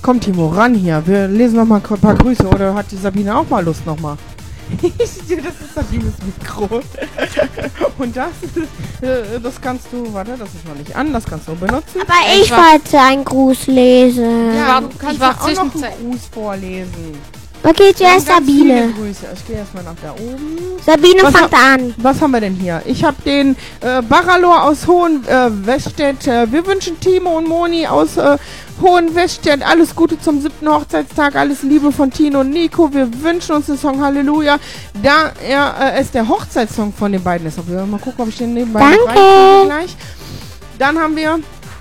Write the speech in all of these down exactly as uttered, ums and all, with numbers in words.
komm Timo, ran hier. Wir lesen noch mal ein paar Grüße. Oder hat die Sabine auch mal Lust noch mal? Das ist Sabines Mikro. Und das, äh, das kannst du, warte, das ist noch nicht an, das kannst du benutzen. Aber ich, ich wollte einen Gruß lesen. Ja, du kannst ja auch noch einen Gruß vorlesen. Okay, zuerst Sabine. Grüße. Ich gehe erstmal nach da oben. Sabine was fängt ha an. Was haben wir denn hier? Ich habe den äh, Baralor aus Hohenwestedt. Äh, wir wünschen Timo und Moni aus äh, Hohenwestedt alles Gute zum siebten Hochzeitstag. Alles Liebe von Tino und Nico. Wir wünschen uns den Song Halleluja. Da er äh, es der Hochzeitssong von den beiden ist. Wir mal gucken, ob ich den nebenbei Danke. gleich. Dann haben wir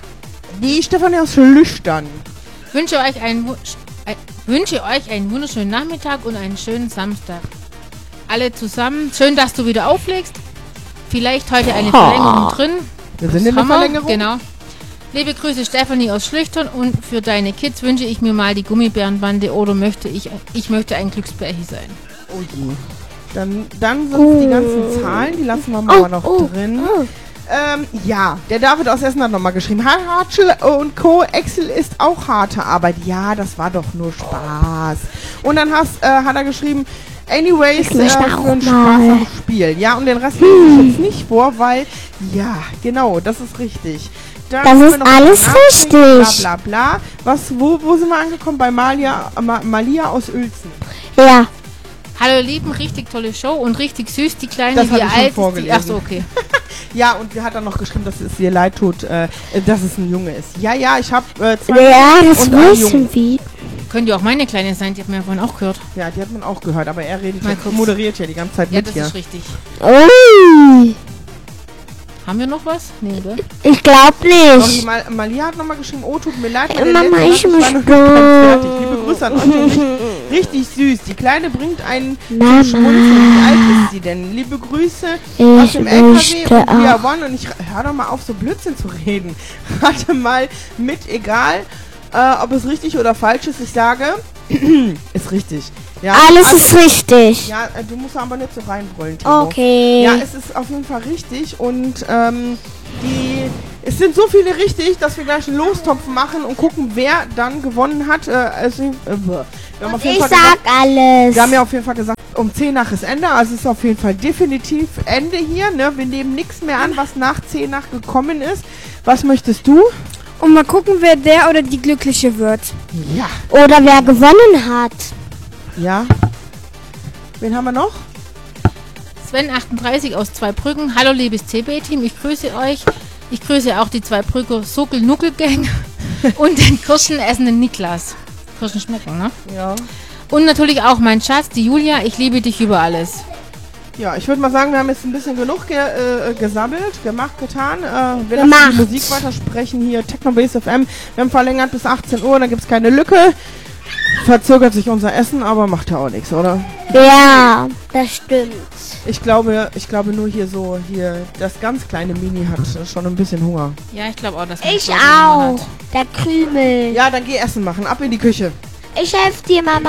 die Stefanie aus Lüchtern. Ich wünsche euch einen wünsche euch einen wunderschönen Nachmittag und einen schönen Samstag. Alle zusammen. Schön, dass du wieder auflegst. Vielleicht heute eine Verlängerung drin. Wir sind in der Verlängerung. Genau. Liebe Grüße Stefanie aus Schlüchtern und für deine Kids wünsche ich mir mal die Gummibärenbande oder möchte ich, ich möchte ein Glücksbärchen sein. Oh je. Dann, dann sind oh. die ganzen Zahlen, die lassen wir mal oh, noch oh, drin. Oh. Ähm, ja, der David aus Essen hat nochmal geschrieben. Hartschel und Co. Excel ist auch harte Arbeit. Ja, das war doch nur Spaß. Und dann hast, äh, hat er geschrieben, anyways, äh, für einen Spaß am Spiel. Ja, und den Rest lese ich jetzt nicht vor, weil, ja, genau, das ist richtig. Dann das ist alles richtig. Bla, bla, bla. Was, wo, wo sind wir angekommen? Bei Malia, Ma, Malia aus Uelzen. Ja. Hallo Lieben, richtig tolle Show und richtig süß, die Kleine, das wie alt ist die? Achso, okay. Ja, und sie hat dann noch geschrieben, dass es ihr leid tut, äh, dass es ein Junge ist. Ja, ja, ich habe äh, zwei Ja, das wissen wir. Könnte ja auch meine Kleine sein, die hat man ja vorhin auch gehört. Ja, die hat man auch gehört, aber er redet ja, moderiert ja die ganze Zeit ja, mit das hier. Ist richtig. Ui. Haben wir noch was? Nee, oder? Ich glaube nicht. Doch, die Mal Malia hat nochmal geschrieben, oh, tut mir leid, meine Mama, ich war mich noch fertig. Liebe Grüße an euch und mich. Richtig süß. Die Kleine bringt einen Mama. zum Schmunzeln. Wie alt ist sie denn? Liebe Grüße ich aus dem L K W und auch. wir One. Und ich hör doch mal auf, so Blödsinn zu reden. Warte mal mit, egal, äh, ob es richtig oder falsch ist. Ich sage, ist richtig. Ja, alles also, ist richtig. Ja, du musst aber nicht so reinbrüllen, Timo. Okay. Ja, es ist auf jeden Fall richtig und ähm, die, es sind so viele richtig, dass wir gleich einen Lostopf machen und gucken, wer dann gewonnen hat. Äh, also, äh, wir haben auf jeden ich Fall sag gesagt, alles. Wir haben ja auf jeden Fall gesagt, um zehn nach ist Ende, also es ist auf jeden Fall definitiv Ende hier. Ne? Wir nehmen nichts mehr an, was nach zehn nach gekommen ist. Was möchtest du? Und mal gucken, wer der oder die Glückliche wird. Ja. Oder wer gewonnen hat. Ja. Wen haben wir noch? Sven achtunddreißig aus Zweibrücken. Hallo liebes C B-Team, ich grüße euch. Ich grüße auch die Zweibrücker Sockel-Nuckel-Gang und den Kirschenessenden Niklas. Kirschen schmecken, ne? Ja. Und natürlich auch mein Schatz, die Julia. Ich liebe dich über alles. Ja, ich würde mal sagen, wir haben jetzt ein bisschen genug ge äh, gesammelt, gemacht, getan. Äh, wir gemacht. lassen die Musik weitersprechen hier, Technobase F M. Wir haben verlängert bis achtzehn Uhr, da gibt es keine Lücke. Verzögert sich unser Essen, aber macht ja auch nichts, oder? Ja, das stimmt. Ich glaube, ich glaube nur hier so, hier, das ganz kleine Mini hat schon ein bisschen Hunger. Ja, ich glaube auch, dass Ich auch. Der Krümel. Ja, dann geh Essen machen, ab in die Küche. Ich helfe dir, Mama.